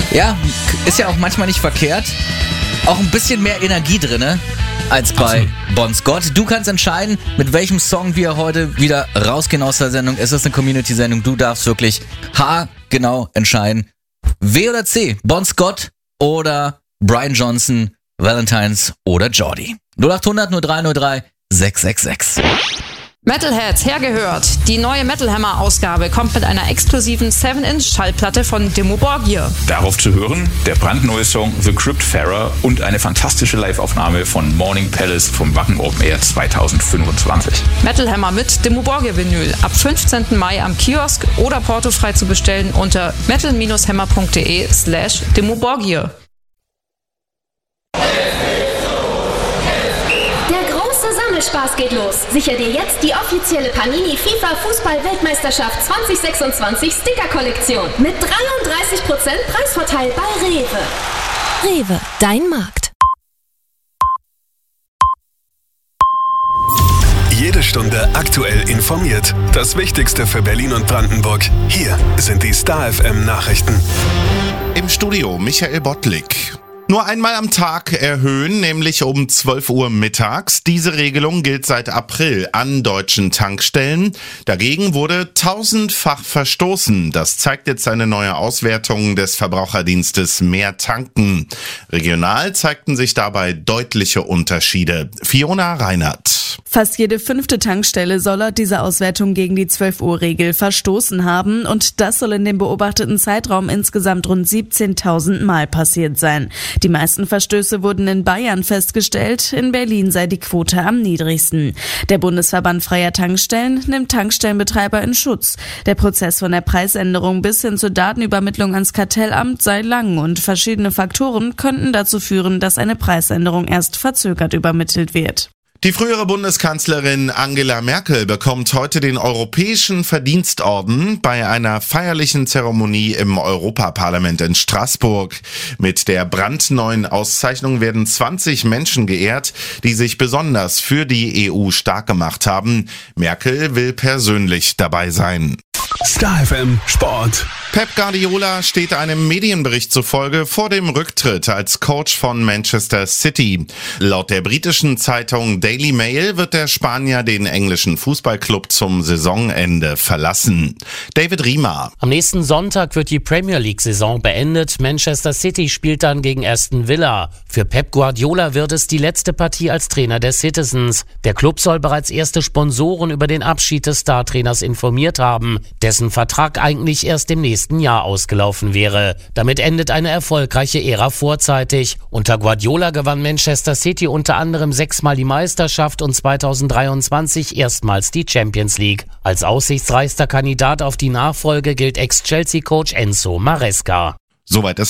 Ja, ist ja auch manchmal nicht verkehrt. Auch ein bisschen mehr Energie drin als bei Bon Scott. Du kannst entscheiden, mit welchem Song wir heute wieder rausgehen aus der Sendung. Es ist eine Community-Sendung. Du darfst wirklich haargenau entscheiden. W oder C? Bon Scott oder Brian Johnson, Valentines oder Jordi? 0800 0303 666. Metalheads, hergehört. Die neue Metal Hammer Ausgabe kommt mit einer exklusiven 7-Inch Schallplatte von Dimmu Borgir. Darauf zu hören der brandneue Song The Cryptfarer und eine fantastische Live-Aufnahme von Morning Palace vom Wacken Open Air 2025. Metal Hammer mit Dimmu Borgir Vinyl ab 15. Mai am Kiosk oder portofrei zu bestellen unter metal-hammer.de/Dimmu Borgir. Spaß geht los. Sicher dir jetzt die offizielle Panini FIFA Fußball-Weltmeisterschaft 2026 Sticker-Kollektion mit 33% Preisvorteil bei Rewe. Rewe, dein Markt. Jede Stunde aktuell informiert. Das Wichtigste für Berlin und Brandenburg. Hier sind die Star FM Nachrichten. Im Studio Michael Bottlik. Nur einmal am Tag erhöhen, nämlich um 12 Uhr mittags. Diese Regelung gilt seit April an deutschen Tankstellen. Dagegen wurde tausendfach verstoßen. Das zeigt jetzt eine neue Auswertung des Verbraucherdienstes Mehr Tanken. Regional zeigten sich dabei deutliche Unterschiede. Fiona Reinhardt. Fast jede 5. Tankstelle soll laut dieser Auswertung gegen die 12-Uhr-Regel verstoßen haben und das soll in dem beobachteten Zeitraum insgesamt rund 17.000 Mal passiert sein. Die meisten Verstöße wurden in Bayern festgestellt, in Berlin sei die Quote am niedrigsten. Der Bundesverband Freier Tankstellen nimmt Tankstellenbetreiber in Schutz. Der Prozess von der Preisänderung bis hin zur Datenübermittlung ans Kartellamt sei lang und verschiedene Faktoren könnten dazu führen, dass eine Preisänderung erst verzögert übermittelt wird. Die frühere Bundeskanzlerin Angela Merkel bekommt heute den Europäischen Verdienstorden bei einer feierlichen Zeremonie im Europaparlament in Straßburg. Mit der brandneuen Auszeichnung werden 20 Menschen geehrt, die sich besonders für die EU stark gemacht haben. Merkel will persönlich dabei sein. Star FM Sport. Pep Guardiola steht einem Medienbericht zufolge vor dem Rücktritt als Coach von Manchester City. Laut der britischen Zeitung Daily Mail wird der Spanier den englischen Fußballclub zum Saisonende verlassen. David Riemer. Am nächsten Sonntag wird die Premier League-Saison beendet. Manchester City spielt dann gegen Aston Villa. Für Pep Guardiola wird es die letzte Partie als Trainer der Citizens. Der Club soll bereits erste Sponsoren über den Abschied des Startrainers informiert haben, dessen Vertrag eigentlich erst im nächsten Jahr ausgelaufen wäre. Damit endet eine erfolgreiche Ära vorzeitig. Unter Guardiola gewann Manchester City unter anderem 6-mal die Meisterschaft und 2023 erstmals die Champions League. Als aussichtsreichster Kandidat auf die Nachfolge gilt Ex-Chelsea-Coach Enzo Maresca. Soweit